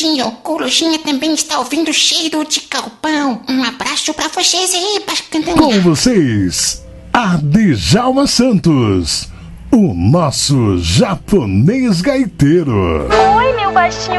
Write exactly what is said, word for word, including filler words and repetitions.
baixinho. O Corujinha também está ouvindo Cheiro de Galpão. Um abraço pra vocês aí, bacana. Com vocês, a Djalma Santos, o nosso japonês gaiteiro. Oi, meu baixinho